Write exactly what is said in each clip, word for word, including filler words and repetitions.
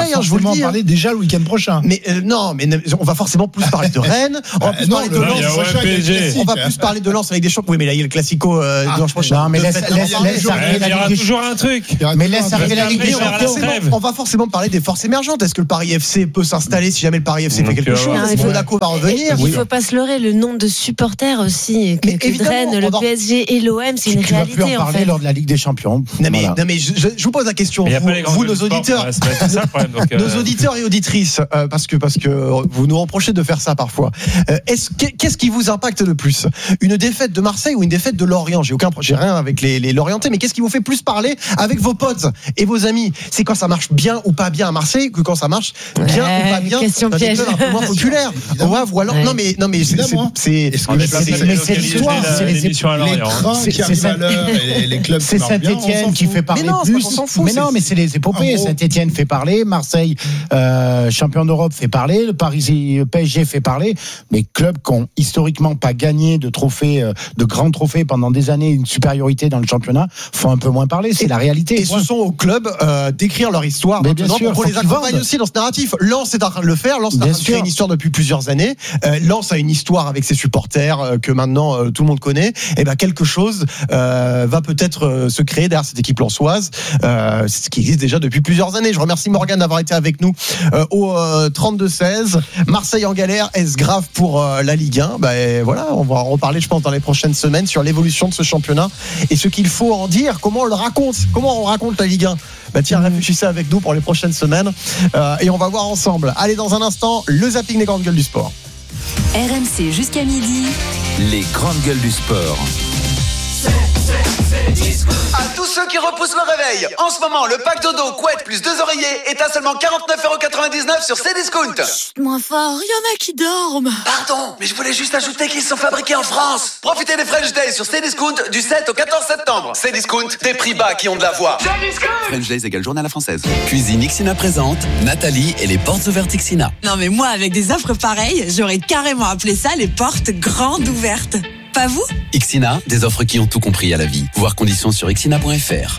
Marseille, hein, je vous le dis. On va parler déjà le week-end prochain. Mais euh, non, mais on va forcément plus parler de Rennes. On va plus non, parler de le- Lens. il y a prochain, ouais, il y a le P S G. classique. On va plus parler de Lens avec des chocs. Oui, mais là il y a le classico euh, Ah, dimanche prochain. Non, mais Le laisse, fait- laisse, on va- laisse Il y arriver aura la Ligue des toujours un truc. Mais laisse arriver la Ligue des on va Champions. forcément- on va forcément parler des forces émergentes. Est-ce que le Paris F C peut s'installer si jamais le Paris F C fait Donc, quelque euh, chose? ouais. Est-ce que Monaco va revenir? Il ne faut pas se leurrer, le nombre de supporters aussi, que, Mais que évidemment, Rennes, le on en- P S G et l'O M, c'est Tu une tu vas plus réalité en en parler fait. lors de la Ligue des Champions. Non mais, Voilà. non mais je, je- je vous pose la question, Mais il y a vous, pas les grands vous, gueules nos du sport auditeurs, pour la semaine, c'est ça le problème. Donc, euh, nos auditeurs et auditrices, euh, parce que parce que vous nous reprochez de faire ça parfois. Euh, est-ce que- qu'est-ce qui vous impacte le plus, une défaite de Marseille ou une défaite de Lorient? J'ai aucun, j'ai rien avec les, les Lorientais, mais qu'est-ce qui vous fait plus parler avec vos potes et vos amis? C'est quand ça marche bien ou pas bien à Marseille que quand ça marche bien Ouais, ou pas bien question dans des piège. clubs un peu moins populaires. Au Havre ou alors Ouais. non mais non mais c'est Évidemment. c'est Est-ce que on est c'est- pas c'est- passé mais à c'est localiser l'histoire, la- c'est les- l'émission à les Lorient. trains C'est- qui c'est arrivent ça. à l'heure et les clubs C'est qui marchent bien, on Saint-Etienne s'en qui fout. fait parler Mais non, c'est plus. pas qu'on s'en fout, mais c'est- non, mais c'est les épopées. En gros. Saint-Etienne fait parler, Marseille, euh, champion d'Europe, fait parler, le Paris, le P S G fait parler. Mais clubs qui ont historiquement pas gagné de trophées, euh, de grands trophées pendant des années, une supériorité dans le championnat, font un peu moins parler. C'est la réalité. Et ce sont aux clubs euh, d'écrire leur histoire Mais bien maintenant sûr, pour qu'on faut les qu'ils accompagne vendent. aussi dans ce narratif. Lens est en train de le faire. Lens est en Bien train de créer sûr. une histoire depuis plusieurs années. Euh, Lens a une histoire avec ses supporters euh, que maintenant euh, tout le monde connaît. Et ben quelque chose euh, va peut-être euh, se créer derrière cette équipe lensoise, euh, ce qui existe déjà depuis plusieurs années. Je remercie Morgane d'avoir été avec nous euh, au euh, trente-deux seize. Marseille en galère, est-ce grave pour euh, la Ligue un? Ben voilà, on va en reparler, je pense, dans les prochaines semaines sur l'évolution de ce championnat et ce qu'il faut en dire. Comment on le raconte? Comment on raconte la Ligue un? Bah tiens, réfléchissez avec nous pour les prochaines semaines euh, et on va voir ensemble. Allez, dans un instant, le zapping des grandes gueules du sport. R M C jusqu'à midi. Les grandes gueules du sport. À tous ceux qui repoussent le réveil, en ce moment, le pack dodo, couette plus deux oreillers est à seulement quarante-neuf euros quatre-vingt-dix-neuf sur Cdiscount. Moins fort, il y en a qui dorment. Pardon, mais je voulais juste ajouter qu'ils sont fabriqués en France. Profitez des French Days sur Cdiscount du sept au quatorze septembre. Cdiscount, des prix bas qui ont de la voix. French Days égale journal à la française. Cuisine Ixina présente Nathalie et les portes ouvertes Ixina. Non mais moi, avec des offres pareilles, j'aurais carrément appelé ça les portes grandes ouvertes. Pas vous? Ixina, des offres qui ont tout compris à la vie. Voir conditions sur ixina point f r.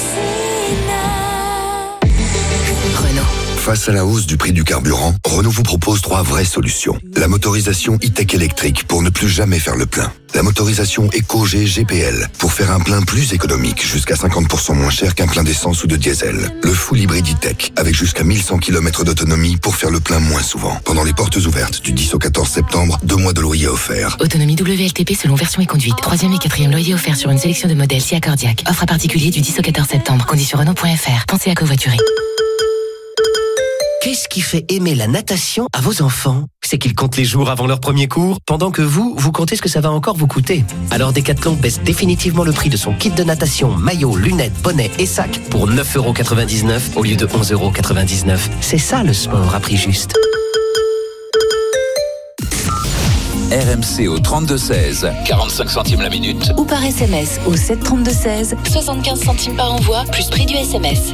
Renault. Face à la hausse du prix du carburant, Renault vous propose trois vraies solutions. La motorisation e-tech électrique pour ne plus jamais faire le plein. La motorisation EcoG G P L pour faire un plein plus économique, jusqu'à cinquante pour cent moins cher qu'un plein d'essence ou de diesel. Le full hybride e-tech avec jusqu'à mille cent kilomètres d'autonomie pour faire le plein moins souvent. Pendant les portes ouvertes du dix au quatorze septembre, deux mois de loyer offerts. Autonomie W L T P selon version et conduite. Troisième et quatrième loyer offert sur une sélection de modèles si accordiaque. Offre à particulier du dix au quatorze septembre. Conditions Renault point f r. Pensez à covoiturer. Qu'est-ce qui fait aimer la natation à vos enfants? C'est qu'ils comptent les jours avant leur premier cours, pendant que vous, vous comptez ce que ça va encore vous coûter. Alors Decathlon baisse définitivement le prix de son kit de natation, maillot, lunettes, bonnet et sac pour neuf euros quatre-vingt-dix-neuf au lieu de onze euros quatre-vingt-dix-neuf. C'est ça le sport à prix juste. R M C au trente-deux seize, quarante-cinq centimes la minute. Ou par S M S au sept trente-deux seize, soixante-quinze centimes par envoi, plus prix du S M S.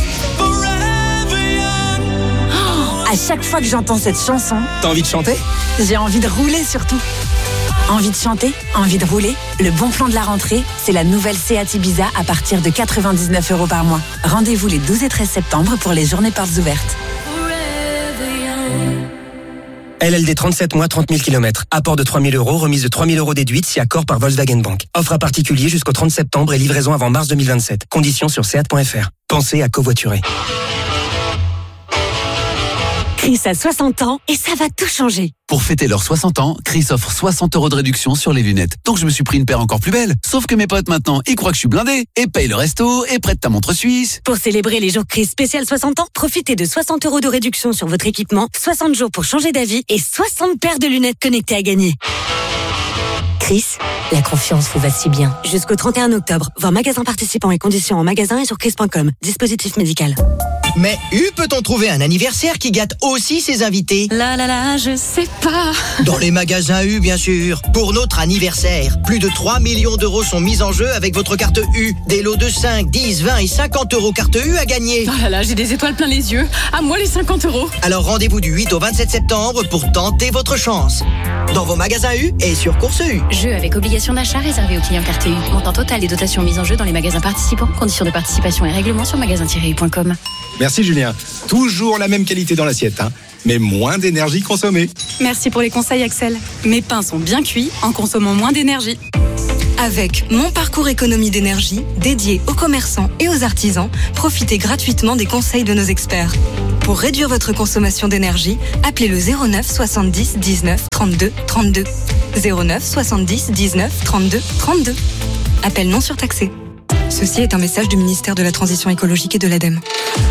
À chaque fois que j'entends cette chanson, T'as envie de chanter? j'ai envie de rouler surtout. Envie de chanter, envie de rouler. Le bon plan de la rentrée, c'est la nouvelle Seat Ibiza à partir de quatre-vingt-dix-neuf euros par mois. Rendez-vous les douze et treize septembre pour les journées portes ouvertes. L L D trente-sept mois, trente mille kilomètres. Apport de trois mille euros, remise de trois mille euros déduite si accord par Volkswagen Bank. Offre à particulier jusqu'au trente septembre et livraison avant mars deux mille vingt-sept. Conditions sur seat point f r. Pensez à covoiturer. Chris a soixante ans et ça va tout changer. Pour fêter leurs soixante ans, Chris offre soixante euros de réduction sur les lunettes. Donc je me suis pris une paire encore plus belle. Sauf que mes potes maintenant, ils croient que je suis blindé et payent le resto et prêtent ta montre suisse. Pour célébrer les jours Chris spécial soixante ans, profitez de soixante euros de réduction sur votre équipement, soixante jours pour changer d'avis et soixante paires de lunettes connectées à gagner. Chris, la confiance vous va si bien. Jusqu'au trente et un octobre, voir magasin participants et conditions en magasin et sur chris point com. Dispositif médical. Mais U peut-on trouver un anniversaire qui gâte aussi ses invités? Là là là, je sais pas. Dans les magasins U, bien sûr. Pour notre anniversaire, plus de trois millions d'euros sont mis en jeu avec votre carte U. Des lots de cinq, dix, vingt et cinquante euros carte U à gagner. Oh là là, j'ai des étoiles plein les yeux. À moi les cinquante euros. Alors rendez-vous du huit au vingt-sept septembre pour tenter votre chance. Dans vos magasins U et sur Course U. Jeu avec obligation d'achat réservé aux clients carte U. Montant total des dotations mises en jeu dans les magasins participants. Conditions de participation et règlements sur magasin tiret u point com. Merci Julien. Toujours la même qualité dans l'assiette, hein, mais moins d'énergie consommée. Merci pour les conseils Axel. Mes pains sont bien cuits en consommant moins d'énergie. Avec Mon Parcours Économie d'énergie, dédié aux commerçants et aux artisans, profitez gratuitement des conseils de nos experts. Pour réduire votre consommation d'énergie, appelez le zéro neuf soixante-dix dix-neuf trente-deux trente-deux. zéro neuf soixante-dix dix-neuf trente-deux trente-deux. Appel non surtaxé. Ceci est un message du ministère de la Transition écologique et de l'ADEME.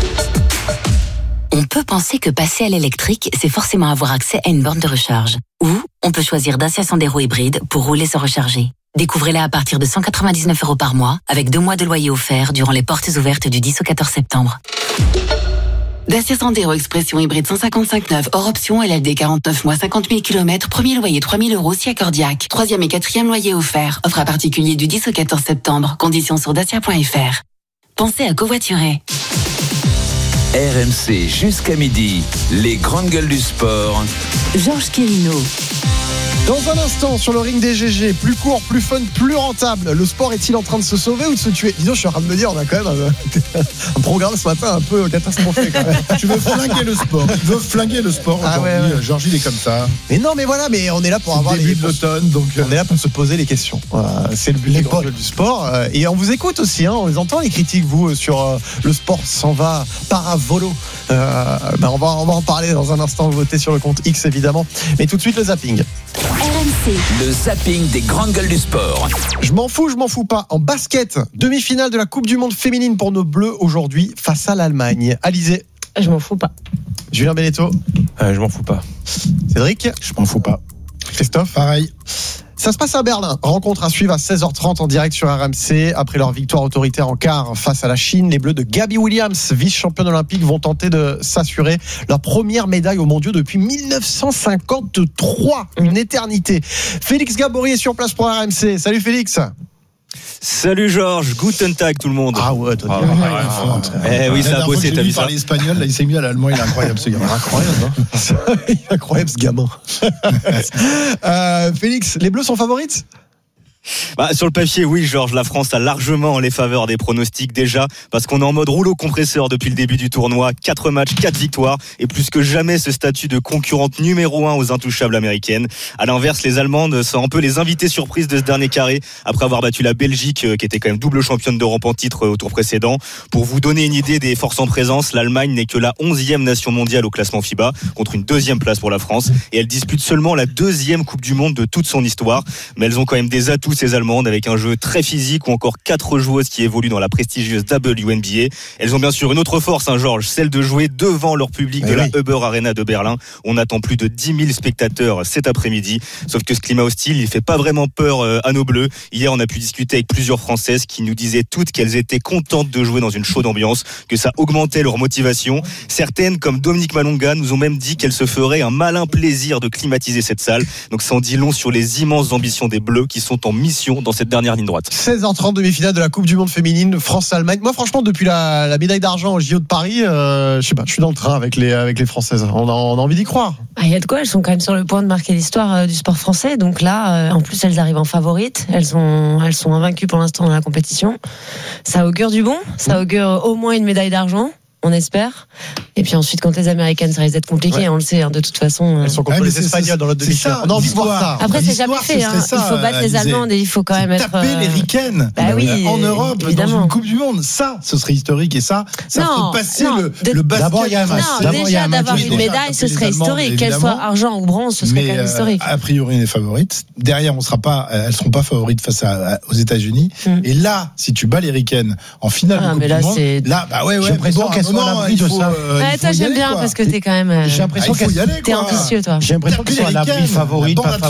On peut penser que passer à l'électrique, c'est forcément avoir accès à une borne de recharge. Ou on peut choisir Dacia Sandero hybride pour rouler sans recharger. Découvrez-la à partir de cent quatre-vingt-dix-neuf euros par mois, avec deux mois de loyer offert durant les portes ouvertes du dix au quatorze septembre. Dacia Sandero Expression hybride cent cinquante-cinq neuf, hors option, L L D quarante-neuf mois, cinquante mille kilomètres, premier loyer trois mille euros, si accordiaque. Troisième et quatrième loyer offert. Offre à particulier du dix au quatorze septembre. Conditions sur dacia point f r. Pensez à covoiturer. R M C jusqu'à midi, les grandes gueules du sport. Georges Quirino. Dans un instant, sur le ring des G G, plus court, plus fun, plus rentable. Le sport est-il en train de se sauver ou de se tuer ? Disons, je suis en train de me dire, on a quand même un, un programme ce matin un peu catastrophé quand même. Tu veux flinguer le sport. Tu veux flinguer le sport ah aujourd'hui. Ouais, ouais. Georges, il est comme ça. Mais non, mais voilà, mais on est là pour c'est avoir le début les de l'automne, donc on est là pour se poser les questions. Voilà, c'est le but des grands jeux du sport. Et on vous écoute aussi, hein, on les entend les critiques, vous, sur euh, le sport s'en va paravolo. Euh, ben on va, on va en parler dans un instant. Votez sur le compte X évidemment. Mais tout de suite le zapping. R M C. Le zapping des grandes gueules du sport. Je m'en fous, je m'en fous pas. En basket, demi-finale de la Coupe du Monde féminine pour nos Bleus aujourd'hui face à l'Allemagne. Alizé. Je m'en fous pas. Julien Beneteau. Euh, je m'en fous pas. Cédric. Je m'en fous pas. Christophe. Pareil. Ça se passe à Berlin. Rencontre à suivre à seize heures trente en direct sur R M C. Après leur victoire autoritaire en quart face à la Chine, les Bleus de Gabby Williams, vice-championne olympique, vont tenter de s'assurer leur première médaille aux mondiaux depuis dix-neuf cent cinquante-trois. Une éternité. Félix Gabory est sur place pour R M C. Salut Félix. Salut Georges, Guten Tag tout le monde. Ah ouais, toi ah, ouais, ouais. Eh oui, ça a bossé, t'as vu ça. Il parlait espagnol, là il s'est mis à l'allemand, il est incroyable ce gamin. Incroyable, hein. Il est incroyable ce gamin. euh, Félix, les Bleus sont favorites ? Bah, sur le papier, oui, Georges, la France a largement les faveurs des pronostics déjà, parce qu'on est en mode rouleau compresseur depuis le début du tournoi. quatre matchs, quatre victoires, et plus que jamais ce statut de concurrente numéro un aux intouchables américaines. À l'inverse, les Allemandes sont un peu les invités surprises de ce dernier carré, après avoir battu la Belgique, qui était quand même double championne d'Europe en titre au tour précédent. Pour vous donner une idée des forces en présence, l'Allemagne n'est que la onzième nation mondiale au classement FIBA, contre une deuxième place pour la France, et elle dispute seulement la deuxième Coupe du Monde de toute son histoire. Mais elles ont quand même des atouts, ces Allemandes, avec un jeu très physique ou encore quatre joueuses qui évoluent dans la prestigieuse W N B A. Elles ont bien sûr une autre force, hein, Georges, celle de jouer devant leur public de oui. la Huber Arena de Berlin. On attend plus de dix mille spectateurs cet après-midi. Sauf que ce climat hostile, il fait pas vraiment peur à nos Bleus. Hier, on a pu discuter avec plusieurs Françaises qui nous disaient toutes qu'elles étaient contentes de jouer dans une chaude ambiance, que ça augmentait leur motivation. Certaines, comme Dominique Malonga, nous ont même dit qu'elles se feraient un malin plaisir de climatiser cette salle. Donc ça en dit long sur les immenses ambitions des Bleus qui sont en mission dans cette dernière ligne droite. seize heures trente, demi-finale de la Coupe du Monde féminine, France-Allemagne. Moi, franchement, depuis la, la médaille d'argent au J O de Paris, euh, je sais pas, je suis dans le train avec les, avec les Françaises. On a, on a envie d'y croire. Ah, il y a de quoi, elles sont quand même sur le point de marquer l'histoire euh, du sport français. Donc là, euh, en plus, elles arrivent en favorites. Elles sont, elles sont invaincues pour l'instant dans la compétition. Ça augure du bon. Ça augure au moins une médaille d'argent. On espère. Et puis ensuite, contre les Américaines, ça risque d'être compliqué, ouais. On le sait, hein, de toute façon. Elles sont contre ouais, les Espagnols dans l'autre demi-finale. On a envie de voir ça. Après, c'est jamais fait. Hein. Ça, il faut battre les Allemandes et il faut quand même être. Taper les Ricaines bah oui, en Europe, évidemment. Dans une Coupe du Monde. Ça, ce serait historique. Et ça, ça non, ferait passer non, le, de... le basket. D'abord, il y a un match. Non, D'abord, déjà, d'avoir une médaille, ce serait historique. Qu'elle soit argent ou bronze, ce serait quand même historique. A priori, on est favorite. Derrière, on sera pas, elles seront pas favorites face aux États-Unis. Et là, si tu bats les Ricaines en finale de Coupe du Monde, là, bah ouais, ouais. J'ai l'impression qu'elles sont à l'abri de ça. Ouais, toi j'aime bien quoi. Parce que t'es quand même. J'ai l'impression ah, qu'elle t'es ambitieux toi. J'ai l'impression qu'elles sont à l'abri favorite, pas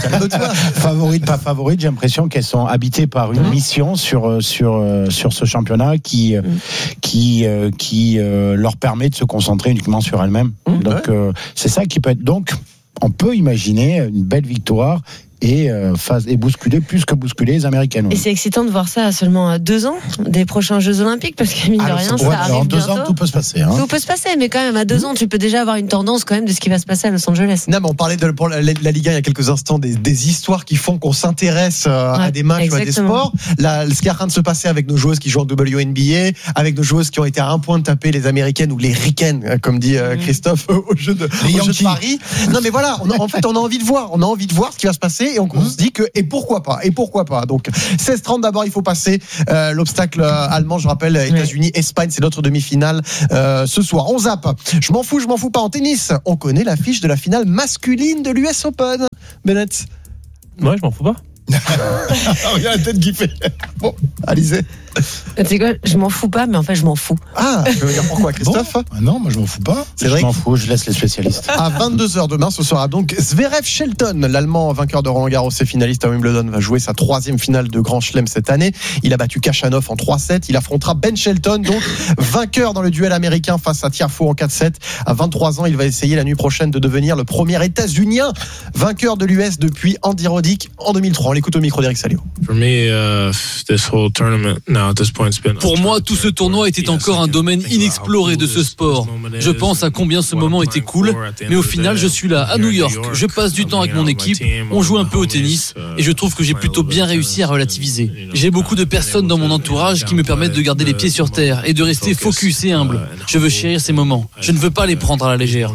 favorite, pas favorite. J'ai l'impression qu'elles sont habitées par une mission sur sur sur ce championnat qui mm. qui qui euh, leur permet de se concentrer uniquement sur elles-mêmes. Mm. Donc ouais. euh, c'est ça qui peut être. Donc on peut imaginer une belle victoire. et, euh, phase, et bousculer plus que bousculer les Américaines. Et c'est excitant de voir ça à seulement deux ans des prochains Jeux Olympiques, parce que mine de rien, ça, ouais, arrive en deux bientôt. ans, tout peut se passer. Hein. Tout peut se passer, mais quand même, à deux ans, tu peux déjà avoir une tendance quand même de ce qui va se passer à Los Angeles. Non, mais on parlait de pour la, la Liga il y a quelques instants des, des histoires qui font qu'on s'intéresse euh, ouais, à des matchs exactement. ou à des sports. Là, ce qui est en train de se passer avec nos joueuses qui jouent en W N B A, avec nos joueuses qui ont été à un point de taper les Américaines ou les Ricaines, comme dit euh, Christophe mmh. au jeu de, au jeu de Paris. Non, mais voilà, on a, en fait, on a envie de voir, on a envie de voir ce qui va se passer et on, on mmh. se dit que et pourquoi pas, et pourquoi pas. Donc seize trente d'abord, il faut passer euh, l'obstacle euh, allemand. Je rappelle, États-Unis, Espagne, c'est notre demi-finale euh, ce soir. On zappe. Je m'en fous, je m'en fous pas en tennis. On connaît l'affiche de la finale masculine de l'U S Open. Bennett. Moi, je m'en fous pas. Il y a la tête qui fait. Bon, Alizé. Tu sais quoi, je m'en fous pas, mais en fait, je m'en fous. Ah, je veux dire pourquoi, Christophe bon, ah Non, moi, je m'en fous pas. C'est vrai. Je m'en fous, je laisse les spécialistes. À vingt-deux heures demain, ce sera donc Zverev Shelton, l'Allemand vainqueur de Roland Garros et finaliste à Wimbledon, va jouer sa troisième finale de Grand Chelem cette année. Il a battu Khachanov en trois sept. Il affrontera Ben Shelton, donc vainqueur dans le duel américain face à Tiafoe en quatre sept. À vingt-trois ans, il va essayer la nuit prochaine de devenir le premier États-Unien vainqueur de l'U S depuis Andy Roddick en deux mille trois. On l'écoute au micro d'Eric Salio. For me, uh, this whole tournament now at this point has been. Pour moi, tout ce tournoi était encore un domaine inexploré de ce sport. Je pense à combien ce moment était cool, mais au final, je suis là, à New York. Je passe du temps avec mon équipe, on joue un peu au tennis, et je trouve que j'ai plutôt bien réussi à relativiser. J'ai beaucoup de personnes dans mon entourage qui me permettent de garder les pieds sur terre et de rester focus et humble. Je veux chérir ces moments. Je ne veux pas les prendre à la légère.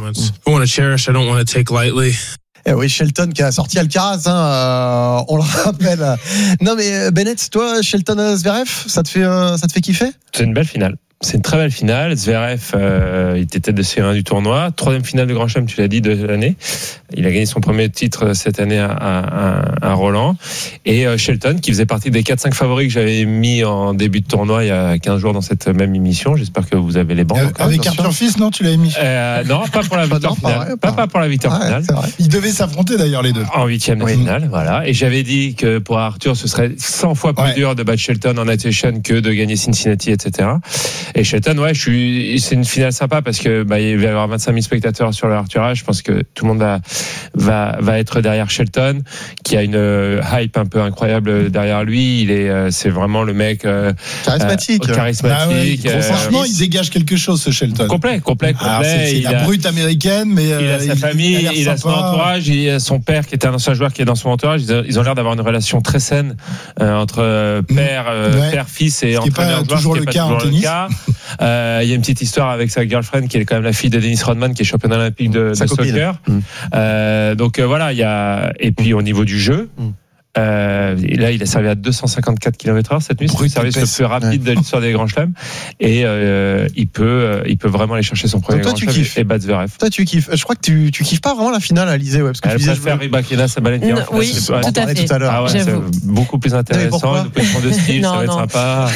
Eh oui, Shelton qui a sorti Alcaraz, hein, euh, on le rappelle. Non mais Bennett, toi, Shelton Zverev, ça te fait, euh, ça te fait kiffer ? C'est une belle finale. C'est une très belle finale. Zverev, euh, il était tête de série un du tournoi. Troisième finale de Grand Chelem, tu l'as dit, de l'année. Il a gagné son premier titre cette année à, à, à Roland. Et euh, Shelton, qui faisait partie des quatre cinq favoris que j'avais mis en début de tournoi il y a quinze jours dans cette même émission. J'espère que vous avez les bancs. Encore, avec Arthur Fils, non, tu l'avais mis euh, Non, pas pour la victoire finale. Pareil, pas, pas pour la victoire ouais, finale. Ils devaient s'affronter d'ailleurs les deux. En huitième de oui. finale, voilà. Et j'avais dit que pour Arthur, ce serait cent fois plus ouais. dur de battre Shelton en attrition que de gagner Cincinnati, et cetera. Et Shelton, ouais, je suis c'est une finale sympa parce que bah, il va y avoir vingt-cinq mille spectateurs sur le Arthurage. Je pense que tout le monde va, va, va être derrière Shelton, qui a une hype un peu incroyable derrière lui. Il est, euh, c'est vraiment le mec euh, charismatique. Euh, charismatique. Ah ouais, euh, franchement, il dégage quelque chose, ce Shelton. Complet, complet, complet. Alors, c'est, c'est la a, brute américaine, mais il a sa il, famille, il a, il a son entourage, il a son père qui était un ancien joueur qui est dans son entourage. Ils ont, ils ont l'air d'avoir une relation très saine euh, entre père, euh, ouais. père, fils et entraîneur. C'est pas toujours le cas en tennis. Euh, il y a une petite histoire avec sa girlfriend qui est quand même la fille de Dennis Rodman, qui est championne olympique de, de soccer. Mmh. Euh, donc euh, voilà, il y a et puis au niveau du jeu. Mmh. Euh, là, il a servi à deux cent cinquante-quatre kilomètres heure cette nuit. C'est le service le plus rapide ouais. de l'histoire des Grands Chelems. Et euh, il peut, euh, il peut vraiment aller chercher son premier Grand Chelem et battre Zverev. Toi, tu kiffes. Je crois que tu, tu kiffes pas vraiment la finale, Alizé. Ouais, parce que elle tu préfère Rybakina Sabalenka. Oui, c'est tout, tout à fait. Tout à l'heure. Ah ouais, c'est beaucoup plus intéressant. Une opposition de style, non, ça va non. être sympa.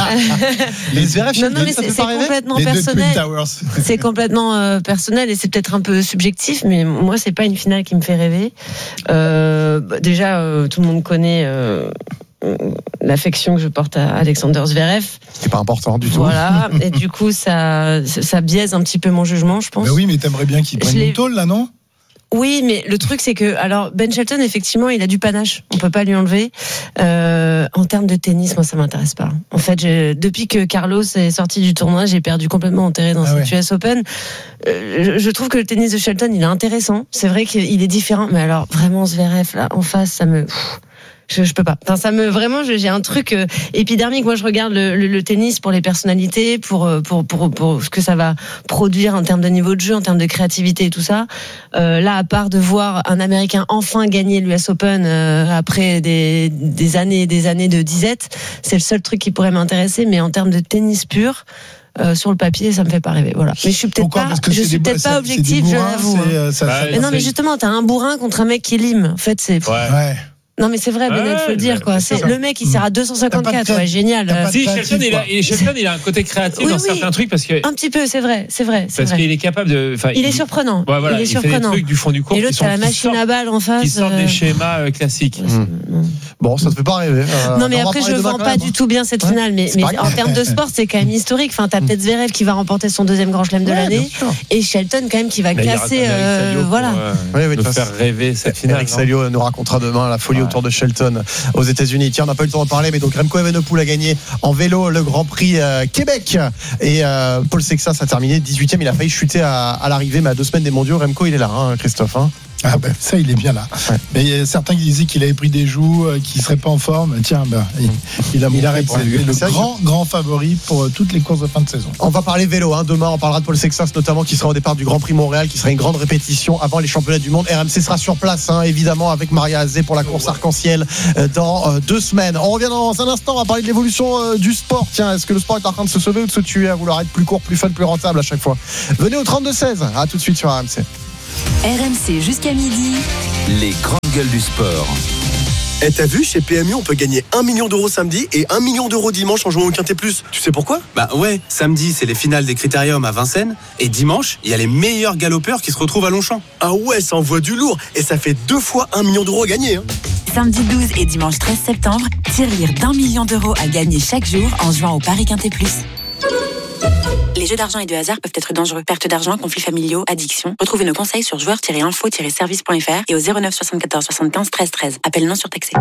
Les Zverev, non, non, mais c'est, c'est complètement personnel. C'est complètement euh, personnel et c'est peut-être un peu subjectif, mais moi, c'est pas une finale qui me fait rêver. Euh, déjà, euh, tout le monde connaît. Euh, l'affection que je porte à Alexander Zverev. C'est pas important du tout. Voilà. Et du coup, ça, ça biaise un petit peu mon jugement, je pense. Mais oui, mais t'aimerais bien qu'il prenne une tôle, là, non? Oui, mais le truc, c'est que, alors, Ben Shelton, effectivement, il a du panache. On peut pas lui enlever. Euh, en termes de tennis, moi, ça m'intéresse pas. En fait, je, depuis que Carlos est sorti du tournoi, j'ai perdu complètement intérêt dans ah cette ouais. U S Open. Euh, je, je trouve que le tennis de Shelton, il est intéressant. C'est vrai qu'il est différent. Mais alors, vraiment, Zverev, là, en face, ça me... Pff, Je, je peux pas. Enfin, ça me vraiment, j'ai un truc euh, épidermique. Moi, je regarde le, le, le tennis pour les personnalités, pour, pour pour pour ce que ça va produire en termes de niveau de jeu, en termes de créativité et tout ça. Euh, là, à part de voir un Américain enfin gagner l'U S Open euh, après des des années et des années de disette, c'est le seul truc qui pourrait m'intéresser. Mais en termes de tennis pur. Euh, sur le papier, ça me fait pas rêver. Voilà. Mais je suis peut-être Pourquoi pas, je suis peut-être pas objective, je l'avoue. C'est, ça, mais non, mais justement, t'as un bourrin contre un mec qui lime. En fait, c'est. Ouais. ouais. Non, mais c'est vrai, ah, Bennett, faut le dire, quoi. C'est, le mec, il sert à deux cent cinquante-quatre, ouais, génial. Si, Shelton, il a, et Shelton, il a un côté créatif oui, dans oui. certains trucs parce que. Un petit peu, c'est vrai, c'est vrai. C'est parce vrai. qu'il est capable de. Il, il est surprenant. Ouais, voilà, il est il surprenant. fait des trucs du fond du court. Et l'autre, c'est la machine à balles en face. Qui sortent des schémas classiques. Bon, ça te fait pas rêver. Non, mais après, je vends pas du tout bien cette finale, mais en termes de sport, c'est quand même historique. Enfin, t'as peut-être Zverev qui va remporter son deuxième grand chelem de l'année et Shelton, quand même, qui va casser. Voilà. De faire rêver cette finale. Eric Salio nous racontera demain la folie autour de Shelton aux États-Unis. Tiens, on n'a pas eu le temps d'en parler, mais donc Remco Evenepoel a gagné en vélo le Grand Prix euh, Québec et euh, Paul Sexas a terminé dix-huitième. Il a failli chuter à, à l'arrivée, mais à deux semaines des Mondiaux, Remco il est là, hein, Christophe. Hein. Ah ben ça il est bien là. Ouais. Mais il y a certains qui disaient qu'il avait pris des joues, euh, qu'il serait pas en forme. Tiens, ben il, il a il arrête. C'est le grand grand favori pour euh, toutes les courses de fin de saison. On va parler vélo. Hein. Demain on parlera de Paul Sexas notamment qui sera au départ du Grand Prix Montréal, qui sera une grande répétition avant les championnats du monde. R M C sera sur place, hein, évidemment avec Maria Azé pour la course arc-en-ciel euh, dans euh, deux semaines. On revient dans un instant. On va parler de l'évolution euh, du sport. Tiens, est-ce que le sport est en train de se sauver ou de se tuer à vouloir être plus court, plus fun, plus rentable à chaque fois? Venez au trente-deux seize. À tout de suite sur R M C. R M C jusqu'à midi. Les grandes gueules du sport. Eh, t'as vu, chez P M U, on peut gagner un million d'euros samedi et un million d'euros dimanche en jouant au Quintet Plus. Tu sais pourquoi? Bah ouais, samedi, c'est les finales des Critériums à Vincennes. Et dimanche, il y a les meilleurs galopeurs qui se retrouvent à Longchamp. Ah ouais, ça envoie du lourd. Et ça fait deux fois un million d'euros à gagner. Hein. Samedi douze et dimanche treize septembre, tirelire d'un million d'euros à gagner chaque jour en jouant au Paris Quintet Plus. Les jeux d'argent et de hasard peuvent être dangereux. Perte d'argent, conflits familiaux, addiction. Retrouvez nos conseils sur joueurs tiret info tiret service point f r et au zéro neuf soixante-quatorze soixante-quinze treize treize. Appel non surtaxé.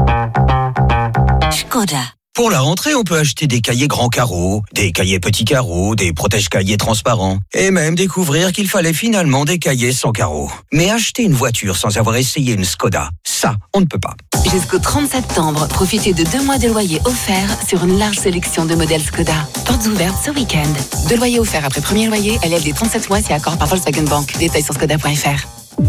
Škoda. Pour la rentrée, on peut acheter des cahiers grands carreaux, des cahiers petits carreaux, des protège-cahiers transparents. Et même découvrir qu'il fallait finalement des cahiers sans carreaux. Mais acheter une voiture sans avoir essayé une Škoda, ça, on ne peut pas. Jusqu'au trente septembre, profitez de deux mois de loyer offerts sur une large sélection de modèles Škoda. Portes ouvertes ce week-end. Deux loyers offerts après premier loyer, élève des trente-sept mois si accord par Volkswagen Bank. Détails sur škoda point f r.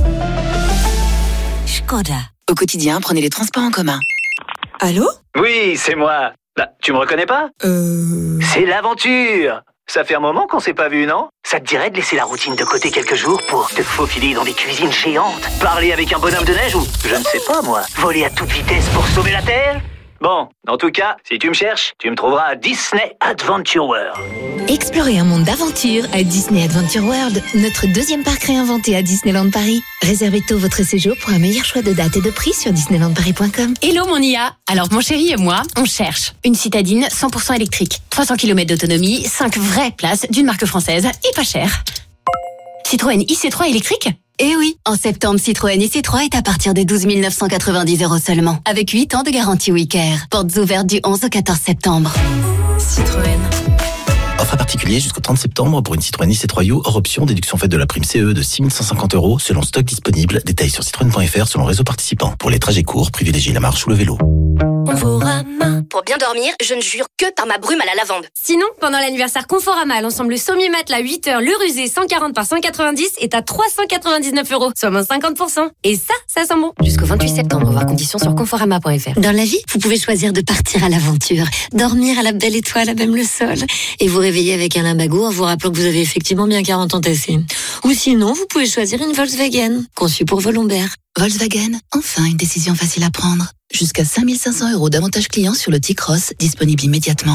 Škoda. Au quotidien, prenez les transports en commun. Allô? Oui, c'est moi. Bah, tu me reconnais pas? Euh... C'est l'aventure. Ça fait un moment qu'on s'est pas vu, non? Ça te dirait de laisser la routine de côté quelques jours pour te faufiler dans des cuisines géantes, parler avec un bonhomme de neige ou, je ne sais pas moi, voler à toute vitesse pour sauver la Terre? Bon, en tout cas, si tu me cherches, tu me trouveras à Disney Adventure World. Explorez un monde d'aventure à Disney Adventure World, notre deuxième parc réinventé à Disneyland Paris. Réservez tôt votre séjour pour un meilleur choix de date et de prix sur disneyland paris point com. Hello mon I A. Alors mon chéri et moi, on cherche une citadine cent pour cent électrique, trois cents kilomètres d'autonomie, cinq vraies places d'une marque française et pas cher. Citroën I C trois électrique? Eh oui, en septembre, Citroën I C trois est à partir de douze mille neuf cent quatre-vingt-dix euros seulement, avec huit ans de garantie Wicare. Portes ouvertes du onze au quatorze septembre. Citroën. Offre à particulier jusqu'au trente septembre pour une Citroën I C trois U hors option, déduction faite de la prime C E de six mille cent cinquante euros selon stock disponible. Détails sur citroën point f r selon réseau participant. Pour les trajets courts, privilégiez la marche ou le vélo. Conforama. Pour bien dormir, je ne jure que par ma brume à la lavande. Sinon, pendant l'anniversaire Conforama, l'ensemble sommier matelas huit heures, le rusé cent quarante par cent quatre-vingt-dix est à trois cent quatre-vingt-dix-neuf euros, soit moins cinquante pour cent. Et ça, ça sent bon. Jusqu'au vingt-huit septembre, voir conditions sur conforama point f r. Dans la vie, vous pouvez choisir de partir à l'aventure, dormir à la belle étoile, à même le sol, et vous réveiller avec un limbago en vous rappelant que vous avez effectivement bien quarante ans tassés. Ou sinon, vous pouvez choisir une Volkswagen, conçue pour vos lombaires. Volkswagen, enfin une décision facile à prendre. Jusqu'à cinq mille cinq cents euros d'avantages clients sur le T-Cross, disponible immédiatement.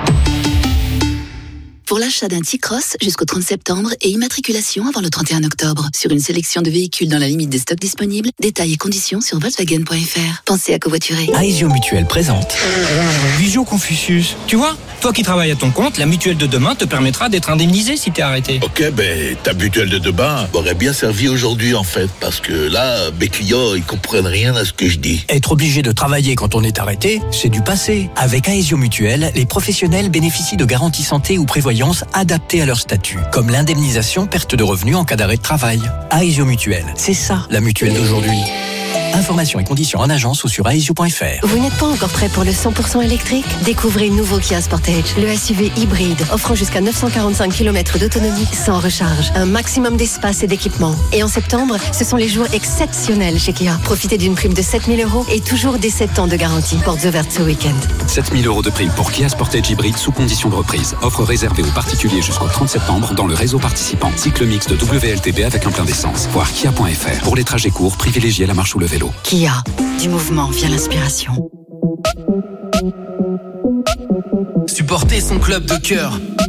Pour l'achat d'un T-Cross jusqu'au trente septembre et immatriculation avant le trente et un octobre. Sur une sélection de véhicules dans la limite des stocks disponibles, détails et conditions sur volkswagen point f r. Pensez à covoiturer. Aesio Mutuelle présente Visio Confucius. Tu vois, toi qui travailles à ton compte, la mutuelle de demain te permettra d'être indemnisé si t'es arrêté. Ok, ben ta mutuelle de demain m'aurait bien servi aujourd'hui en fait, parce que là, mes clients, ils comprennent rien à ce que je dis. Être obligé de travailler quand on est arrêté, c'est du passé. Avec Aesio Mutuelle, les professionnels bénéficient de garanties santé ou prévoyance adaptées à leur statut, comme l'indemnisation perte de revenus en cas d'arrêt de travail. Aesio Mutuelle, c'est ça la mutuelle d'aujourd'hui. Informations et conditions en agence ou sur aesio point f r. Vous n'êtes pas encore prêt pour le cent pour cent électrique? Découvrez le nouveau Kia Sportage, le S U V hybride, offrant jusqu'à neuf cent quarante-cinq kilomètres d'autonomie sans recharge, un maximum d'espace et d'équipement. Et en septembre, ce sont les jours exceptionnels chez Kia. Profitez d'une prime de sept mille euros et toujours des sept ans de garantie. Portes ouvertes ce week-end. sept mille euros de prime pour Kia Sportage hybride sous condition de reprise. Offre réservée aux particuliers jusqu'au trente septembre dans le réseau participant. Cycle mix de W L T P avec un plein d'essence. Voir kia point f r. Pour les trajets courts, privilégiez la marche ou le vélo. vélo. Kia, du mouvement vient l'inspiration. Supporter son club de cœur,